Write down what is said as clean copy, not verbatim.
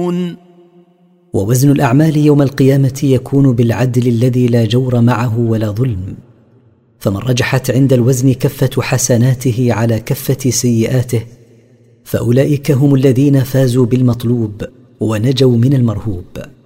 يعدلون. ووزن الأعمال يوم القيامة يكون بالعدل الذي لا جور معه ولا ظلم، فمن رجحت عند الوزن كفة حسناته على كفة سيئاته فأولئك هم الذين فازوا بالمطلوب ونجوا من المرهوب.